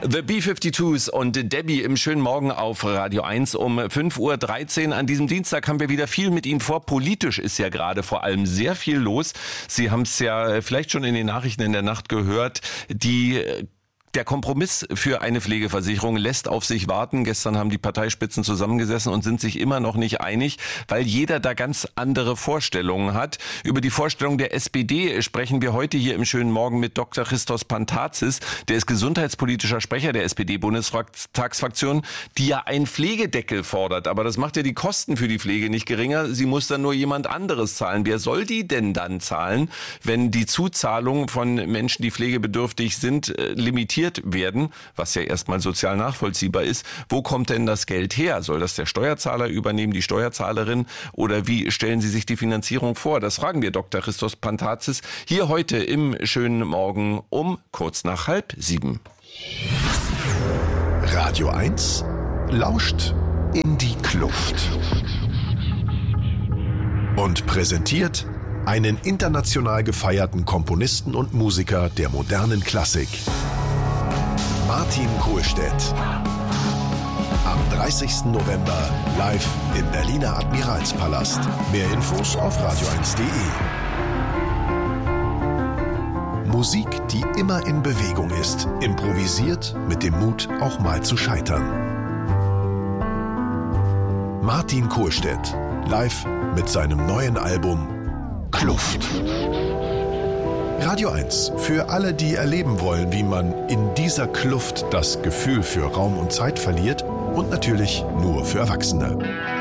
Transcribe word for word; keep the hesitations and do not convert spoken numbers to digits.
The B fünfundfünfzigers und Debbie im schönen Morgen auf Radio eins um fünf Uhr dreizehn. An diesem Dienstag haben wir wieder viel mit Ihnen vor. Politisch ist ja gerade vor allem sehr viel los. Sie haben es ja vielleicht schon in den Nachrichten in der Nacht gehört. Die Der Kompromiss für eine Pflegeversicherung lässt auf sich warten. Gestern haben die Parteispitzen zusammengesessen und sind sich immer noch nicht einig, weil jeder da ganz andere Vorstellungen hat. Über die Vorstellung der S P D sprechen wir heute hier im schönen Morgen mit Doktor Christos Pantazis. Der ist gesundheitspolitischer Sprecher der S P D-Bundestagsfraktion, die ja einen Pflegedeckel fordert. Aber das macht ja die Kosten für die Pflege nicht geringer. Sie muss dann nur jemand anderes zahlen. Wer soll die denn dann zahlen, wenn die Zuzahlung von Menschen, die pflegebedürftig sind, limitiert werden, was ja erstmal sozial nachvollziehbar ist. Wo kommt denn das Geld her? Soll das der Steuerzahler übernehmen, die Steuerzahlerin? Oder wie stellen Sie sich die Finanzierung vor? Das fragen wir Doktor Christos Pantazis hier heute im schönen Morgen um kurz nach halb sieben. Radio eins lauscht in die Kluft und präsentiert einen international gefeierten Komponisten und Musiker der modernen Klassik. Martin Kohlstedt. Am dreißigsten November live im Berliner Admiralspalast. Mehr Infos auf radio eins punkt de. Musik, die immer in Bewegung ist. Improvisiert mit dem Mut, auch mal zu scheitern. Martin Kohlstedt. Live mit seinem neuen Album Kluft. Radio eins, für alle, die erleben wollen, wie man in dieser Kluft das Gefühl für Raum und Zeit verliert, und natürlich nur für Erwachsene.